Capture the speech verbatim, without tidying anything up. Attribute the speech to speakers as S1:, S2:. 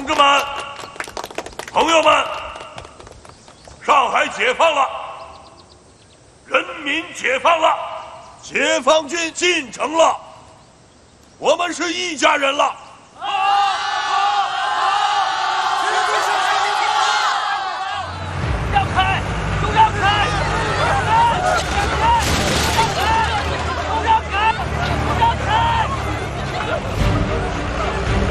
S1: 同志们、朋友们，上海解放了，人民解放了，解放军进城了，我们是一家人了。